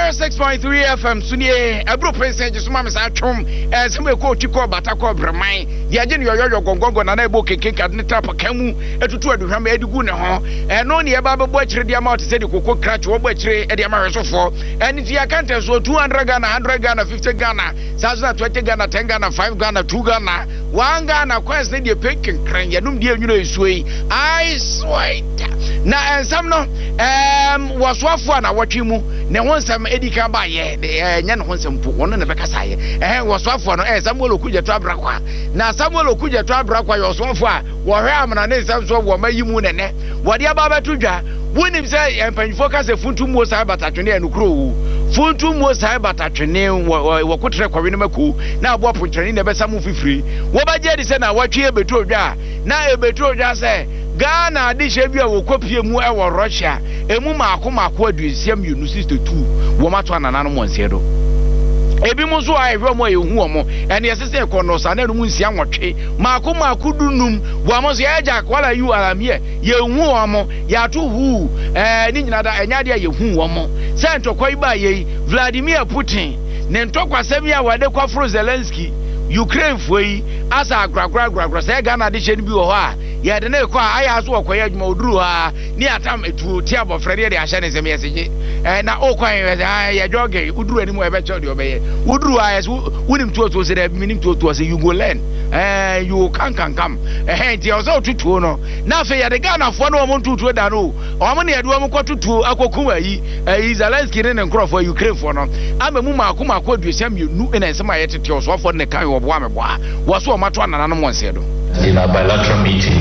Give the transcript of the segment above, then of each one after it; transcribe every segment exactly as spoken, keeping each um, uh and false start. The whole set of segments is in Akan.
one oh six point three F M Sunye Ebro President Suma Mesa Chom eh some ko chiko batako breman dia je no yoyo gongongo na na ebo keke kadneta pakamu etutu aduhwam edigu ne ho eh no ne eba bebo akire dia ma otese de kokko crash wo bo akire e dia ma hwesofo eni ti akanta so two hundred Ghana, one hundred Ghana, fifty Ghana, twenty Ghana, ten Ghana, five Ghana, two Ghana, one Ghana kwes ne de pekin kran yanum de nwuno esuei I swear na ensam no em waswafo na watwe mu ne wonsam edika ba ye nya ne wonsam po wono ne bekasa ye eh waswafo no eh Samuel Okudje to abrakwa na Samuel Okudje to abrakwa ye waswafo a wo hwe amana ne nsam so wo mayimu ne ne wo de aba betudwa wonim se empanfo ka se funtum mo sai batatwene enukro wu funtum mo sai batatwene wo kotre kwawe ne maku na abo pontwene ne besamu fifiri wo baje di se na watwe ebetu odwa na ebetu odwa se Ghana adishe bia wo kopie mu e wo Russia emu maako maako adusiam yenu sixty-two wo mato ananano mo nsedo ebi mu so a ehwe mo ehu omo ene yesese ekono sa na nu nsia nwotwe maako maako dunum wo mo so eja kwala yu alamie yehu omo ya to hu eh ni nyina da enya de yehu omo se ntokwa iba ye Vladimir Putin ne ntokwa semi a wade kwa Fro Zelensky Ukraine foi asa agragra agragra se Ghana de hye ni bi wo ha ye de na ekwa aya so okoye adwuma oduru ha ni atam etu ti abofrede de ahye ne seme yeseje eh na okwan ye joge uduru ani mu ebe che de obeye uduru ha yes unim to to se de minim to to se you go learn eh you can can come eh ti ozo tutu no na fe ye de Ghana fo no mo tutu da no o mo ne ye de o mo kotutu akoku ayi eh Zelensky ne nkrofo Ukraine fo no amemu maako maako adusiam yenu ena nsema ye tete oso fo ne kan obo ameboa wo so o mato anana no mo nsedo. In our bilateral meeting,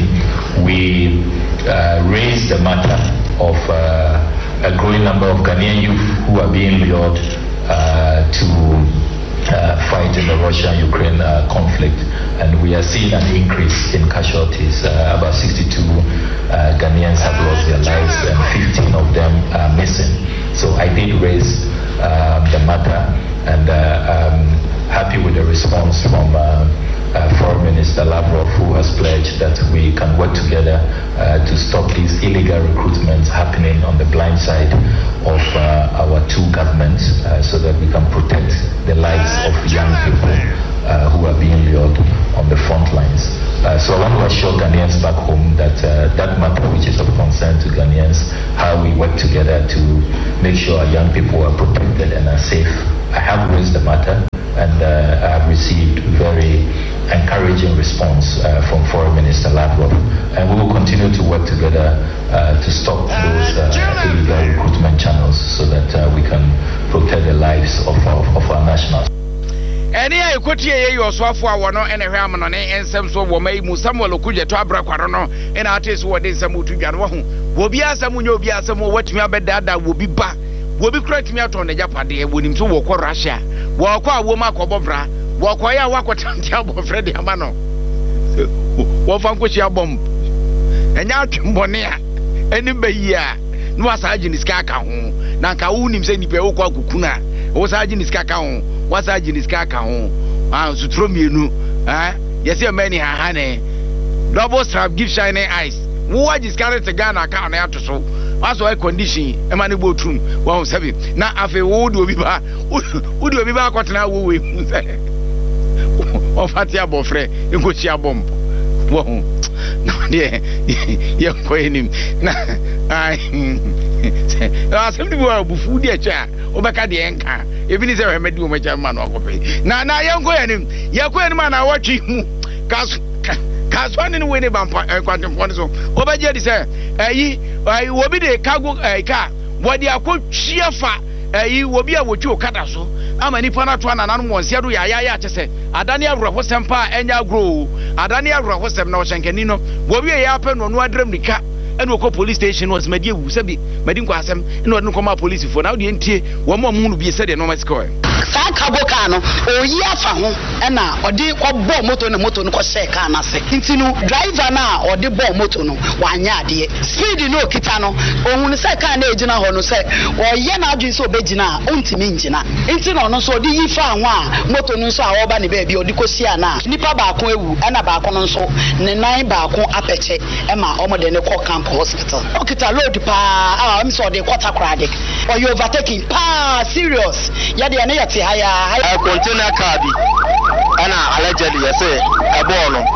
we uh, raised the matter of uh, a growing number of Ghanaian youth who are being lured uh, to uh, fight in the Russia-Ukraine uh, conflict, and we are seeing an increase in casualties. Uh, about sixty-two uh, Ghanaians have lost their lives, and fifteen of them are missing. So I did raise uh, the matter, and uh, I'm happy with the response from uh, Uh, Foreign Minister Lavrov, who has pledged that we can work together uh, to stop these illegal recruitments happening on the blind side of uh, our two governments, uh, so that we can protect the lives of young people uh, who are being lured on the front lines. Uh, so I want to assure Ghanaians back home that uh, that matter, which is of concern to Ghanaians, how we work together to make sure our young people are protected and are safe. I have raised the matter, and uh, I have received very encouraging response uh, from Foreign Minister Lavrov, and we will continue to work together uh, to stop those uh, illegal recruitment channels so that uh, we can protect the lives of our, of our nationals. Eni ya ikoti ye yo so afo awono ene hwe amno ne ensem so wo mai mu Samuel Okudje to abrakwaro no ena ate so wo de nsem otudwane wo ho wo bi asem nyo bi asem wo watumi abedada wo bi ba wo bi kura tumi aton ne japade wo nim so wo kɔ Russia wo kɔ awo ma kɔ bobra wo kɔ ya wa kɔ tanti abo Fred amano wo fa nko chi abom enya atwembone a eni bayi a no asaje ni ska aka ho na nka wo nim se nipa wo kɔ akukuna wo saje ni ska aka ho wasa jiniska ka ho ah sutro mienu eh yesi many ha ha ne double strap give shining eyes wo wajiska re te Ghana ka na yato so aso air condition e ma ne botum one seven na afi wo do obi ba wo do obi ba kwatena wo we mu se o fati abofre enkochi abom wo na de ye ko enim na ai asem di wo abufu di echa obeka de enka ebi ni se remedy o mecha ma no akope na na yenko yanim yeko yanim na watwi mu kaso kaso ani no we ne bampa kwantempo so obeje di se ayi ayi obi de kago ka wodi akotwie fa ayi obi a wotwi okada so ama nipa na to anana no wonse do ya ya ya chese adane awro sempa enya grow adane awro sem na o shenkani no obi e ya pe no no adrem nika and we call police station was media who said, Medin Quasem, and no come police for now. The N T A, one more moon will be said, no, my score. Sa cargo car no oyi afa ho e na odi ko bo moto na moto no ko share car na se. Nti no driver na odi bo moto no wanya ade. Speed no kita no ohun se car na ejina ho no se oye na adwin se obegina ontimi njina. Nti no no so odi yi fa ho a moto no so a oba ne ba bi odi ko sia na nipa ba ko ewu e na ba ko no so ne nan ba ko apeche e ma omo de ne ko camp hospital. Okita load pa ah am so de quarter crowded or you overtaking pa serious ya de na yete haya a container car bi ana allegedly you say e bo no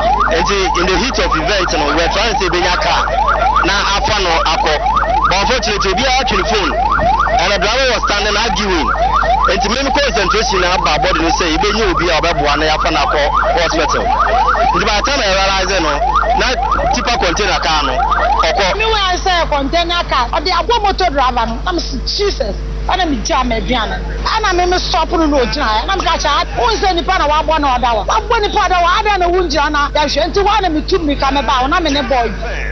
in the heat of event no we try to say benya car na afa no akọ but unfortunately bi a phone and the driver was standing arguing enti me concentration na ba body no say ibenye obi a obeboa na yafa na akọ hospital the by the time I realize no na tipa container car no okọ me when I say container car or the abo motor driver no am Jesus ana mi jam aduana ana me me stop no no gyina na me ka cha won say nipa na wa bo na oda wa bo nipa da wa ada na wunjira na ya hwe nti wa na me tum mi ka me ba na me ne boy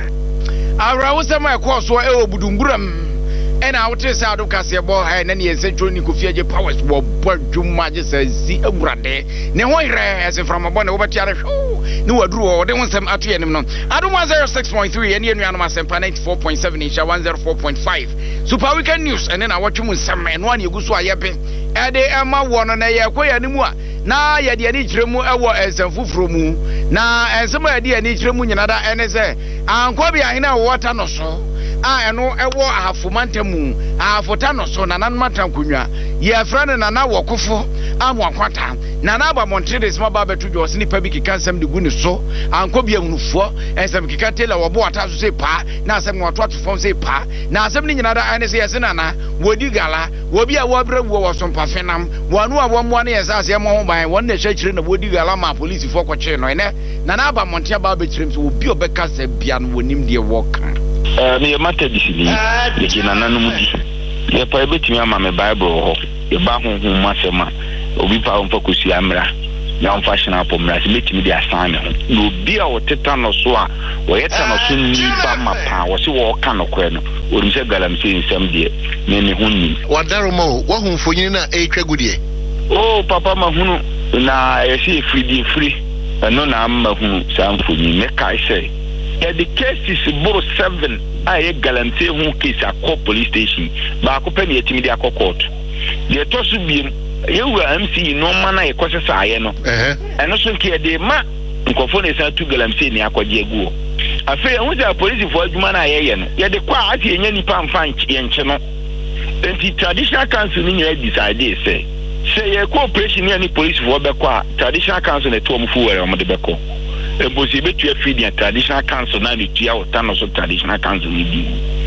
awra wo sama e course wo e obudunguram ena wote sa ado kase bo ha na ne yensetro ni kofiaje powers wo bodwuma je sa si awurade ne ho yere ese from abo na wo betiare hwo ne waduru wo de wonsem ato yenim no ado one oh six point three ene enu anoma sempa ninety-four point seven insha one oh four point five super weekend news ene na watwum nsem eno an yeguso ayebe e de ema wo no na ye koya ni mu a na ye de ani kiremu ewo ensem fufuro mu na ensem a de ani kiremu nyinada ene se anko bia hina wo wata no so a eno ewo ahafomantamu ahafota no so na nanmata kunwa ye afrane na na wokofo amu akwata na na ba montres ma ba betu jo snipa bi kika nsem de guni so anko bia hunufo ensem kika tela wo bo ata so se pa na asem wato atofo se pa na asem ni nyina da ane se yese na na wodi gala wo bia wo abra wo wo sompa fenam wanu a wo mo na yesa ase mo ho ban won na hwekire na wodi gala ma police fo ko kire no ene na na ba montia ba bekirim so obi obeka se bia no wonim de wo kan eh me mata disini e kina nanum di ye pa ebetimi ama me bible ho e ba ho ho masema obi pa on fokusi amra na on fashion up omra se betimi di assign ho no bi a woteta no so a wo yeta no so ni ba mapa wo se wo ka no kwe no orim se galam se nsam die me me ho ni wadaromo wo hu mfonyin na e twa gudie oh papa ma hunu na e se free free no na ma hunu sa mfonyin me kai se the case is boro seven I guarantee who case a call police station ba ko pe ne yetimi dia court the to so biem you were M C no man na e kwese saaye no eh eno so nke de ma nkofo ne sa tu galamse ni akwaje aguo afi ehun ja police for adwuma na ye ye no ye de kwa ati enya nipa mfa ye nche no enti traditional council ni nyɛ decide say say ye cooperation ni police for be kwa traditional council na to omfu were omde be ko ebosi betu afidi traditional council na ni tia otano so traditional council ni bi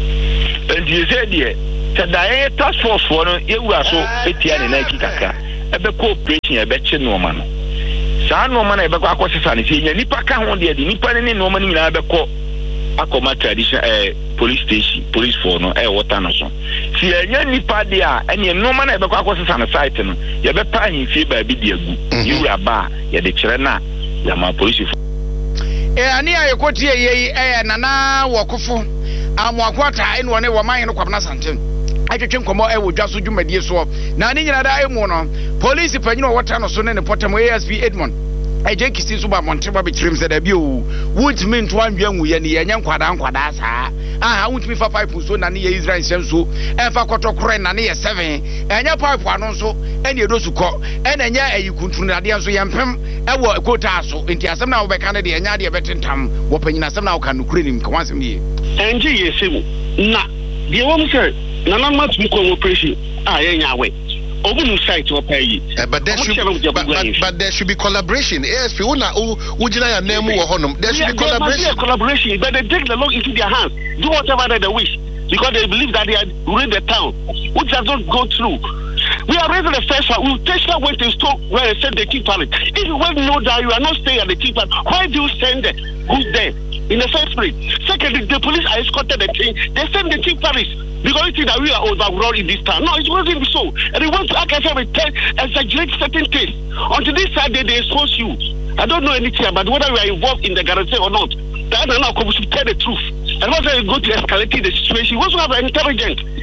and you said there today task force for no ewura so etia ne na kikaka ebe cooperation ebe che no ma no sa no ma na ebe kwa akosesa ne se nya nipa ka ho de de nipa ne no ma ni nyina ebe ko akoma traditional eh police station police for no eh water no so si enya nipa de a ene no ma na ebe kwa akosesa ne site no ye be pa himfie ba bi de agu ewura ba ye de kire na ya ma police eh ani ayekotie ye eh nana wokofo amwakwata ene wone wo man no kwabna santen atwetwe nkomo e wodwa so dwumadie so na ani nyina da emu no police panyino wota no so ne potem A S P Edmond eje kisi so ba monteba be kirim se da bi o wutimi nto anwia nwuye ne yenya nkwada nkwada saa aha wutimi fa pipe so na ne ye Israel nsem so enfa kotokore na ne ye seven enya pipe anu so ene edosu ko ene enya ayikuntunu ade so yempem ewo ekota so enti asem na wo be kan de enya de betentam wo panyina asem na wo kan nukure nim kan asem ye enje yesimu na de wo mu se na na matumi ko operation ah yenya awe obunu site o pay uh, but there should but, but, but there should be collaboration. A S P una ujina ya nemu wo honum there should yeah, be collaboration there collaboration but they take the law into their hands, do whatever they wish because they believe that they are ruling the town which does not go through. We are raising the first one. We Tesla went to store where they said the king palace. If you well know that you are not staying at the king palace, why do you send them? Who's there in the first place? Secondly, the police are escorted the king. They send the king palace because they think that we are overrun in this town. No, it wasn't so. And they want to act as if exaggerate certain things. Until this Saturday, they expose you. I don't know anything about whether you are involved in the guarantee or not. The other now comes to tell the truth. And once they go to escalating the situation, we also have an intelligent.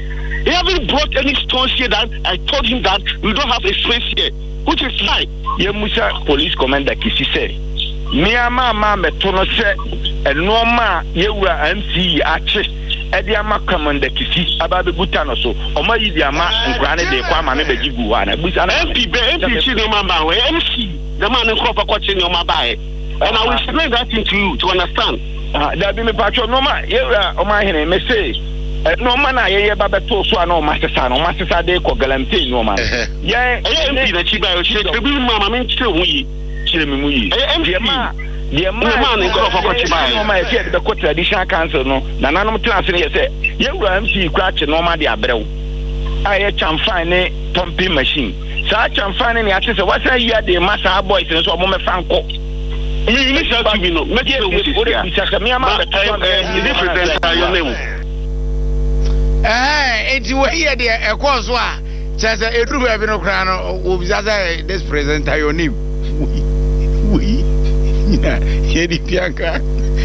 He haven't brought any stones here that I told him that we don't have a space here, which is lie. Ye Musa police commander Kisi say, me ama ma metono se enoma ye wura M C ache edi ama commander Kisi aba be butano so oma yi di ama nkrane de kwa ma me be gigu wa na busa na M P be M P chi no ma ba we M C the man nko fa kwache no ma ba e and I will explain that thing to you to understand. Ah da bi me pacho no ma ye wura oma hene me say no man na ye ye ba beto so na o ma sesa na o ma sesa de ko galante no ma ye M P na chi ba o chi be mama me nche hu yi chire me mu yi M P the man nko fa kwache ba no ma ye say the co traditional council no na nanom class ne ye say ye wura M C kwa che no ma de abrew aye chamfan ne pumping machine sa chamfan ne ate say what say you dey massa boys no so mo me fanko you need to be no make it we see me ama be your name. Eh, enti we here dey e course so a chese edru ba bi no kra no obisa say this presenter your name. We yeah, here di pianka.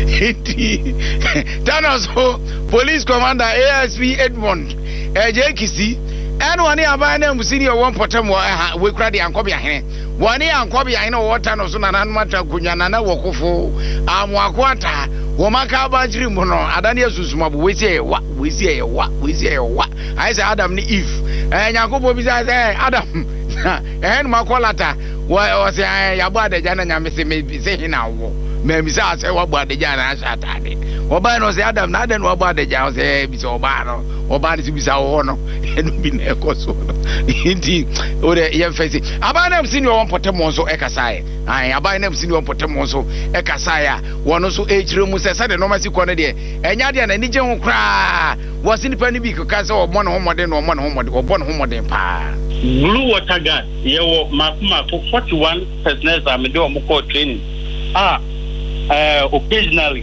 Enti Thanos police commander A S P Edmond Eje Kisi enu ani aban na musini o won potem wo we kra de ankobi ahene. Wani ankobi ahene wo Thanos na nanu mata kunya na na wokofo amwakwata wo maka ba jiri mu no adane asusuma bo wesi wa wesi wa wesi wa I say Adam ni Eve eh nyakobo bi say Adam eh no makolata wo say ya bo adeja na nyame se me se hina wo me mi say say wa bo adeja na asatade oba no say Adam na ade no bo adeja say bi say oba no oba ni bi say wo no enu bi na ekoso no inti o de ye fesi abana msini wo potem so ekasae ai abana msini wo potem so ekasae a wono so ejire mu se se de no masi kono de enya de na nije ho kra wo sini pa ni bi ka se wo mo no homode no mo no homode wo bo no homode pa Blue Water Guard ye wo makuma for forty-one personnel am de o mo call training ah uh, occasionally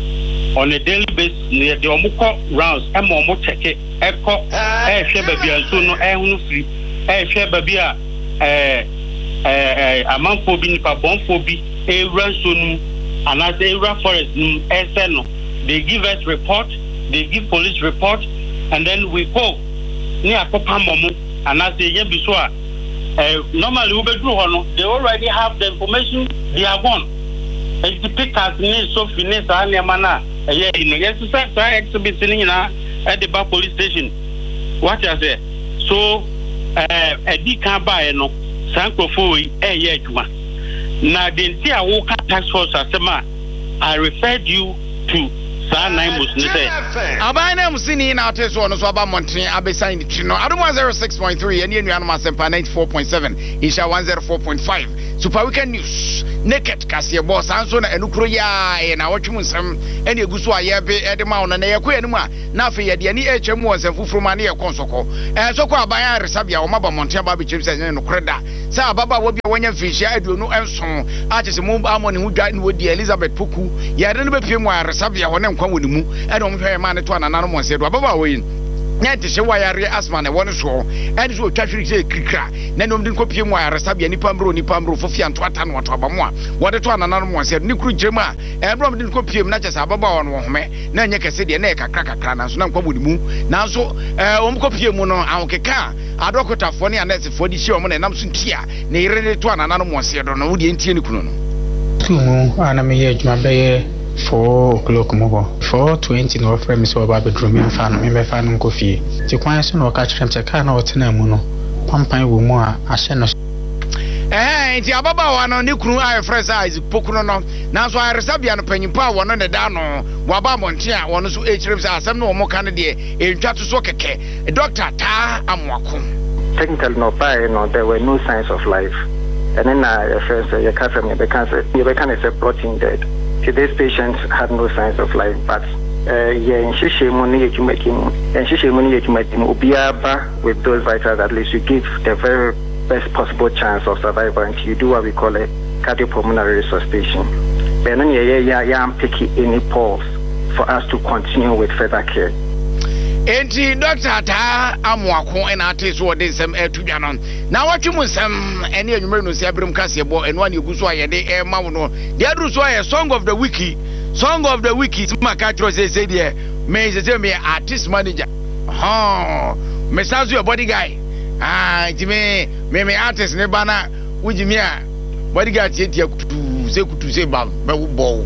on a daily basis near the omuko rounds e mo mo check e ko e hwe baby anso no e hunu free e hwe baby a eh eh amanfo bi nipa bonfo bi e ranso nu anase e ra forest nu e se no they give us report, they give police report, and then we go ni akopa momo anase ye bi so a eh normally we be do ho they already have the information they are gone. It's the pickers ni so finish ani mana yeah, you know, yes, sir, exhibiting at the back police station. What I say? So, uh, a D can buy no Sanko Fui, a year. Now, the entire Walker Task Force, I referred you to Sanai Musnite. Abana Musini in our test one was about Montreal, Abesan, Chino, Adama zero six point three, and Yanama Sempa ninety-four point seven, Isha one zero four point five. Super Weekend News. Naked Cassia Boss Ansona and Ukroya and our Chumusam and Yaguswa Yabe Edema and Yakuanuma. Nafi at the any H M was and Fufumania Consoko. And so called by Sabia or Maba Montana Baby Chips and Creda. Sa Baba will be one young fish. I do no answer. Artist move Amon who died with the Elizabeth Puku. Yadan Bepima Sabia when I'm come with mu. I don't hear man at one another one said Baba win. Nyati se wire asma na wonu so eni so twahwiri se kikra na nom din kopiem wire sabia ni pambro ni pambro fofi anto ata no to abamo a wode to anana no se ni kru jema e brom din kopiem na chesa ababa won wo home na nye kese de na kakra kakra na so na nkwa bodimu na so eh om kopiem no awokeka adokotafo ne anesefo di hye om na nam so ntia na ire to anana no se do no wo de ntie ni kunu no tumu ana me ye adwuma be four o'clock mo four twenty no frame so ba bedroom ya fa no me be fa no kofi ti kwan so no ka kyerem se ka na otena mu no pampan wo mu a ahye no eh nti ababa wa no ne kunu aye fresh eyes pokuno no na so aresabia no panyimpa wo no ne da no waba monte a wo no so ekyerem se asem no mo ka ne de entwa to so keke doctor ta amwako technically no by no there were no signs of life and then uh first uh, you can't from the cancer you can say protein dead. This patient had no signs of life, but yeah, with those vitals, at least you give the very best possible chance of survival until you do what we call a cardiopulmonary resuscitation. And then yeah, yeah, yeah, I'm picking any pulse for us to continue with further care. Enti doctor ta amwako en artist wo de sem etudwa no na watwum sem ene anwumre no se abrim kase bo eno an eguso ayede e ma wo no de adru so aye song of the week song of the week is maka tro say say de me say me artist manager ha me sazu your body guy ah jime me me artist ne bana wujimi a body guy tie tie kutu se kutu se ba me wo bo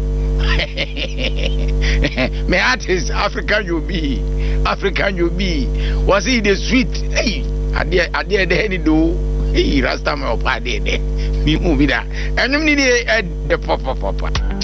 me artist African you be African you be was he the sweet hey ade ade de any do hey rasta me opa de de mi mu bi da enum ni de de pop pop pop